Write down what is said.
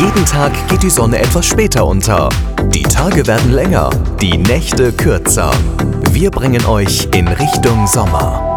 Jeden Tag geht die Sonne etwas später unter. Die Tage werden länger, die Nächte kürzer. Wir bringen euch in Richtung Sommer.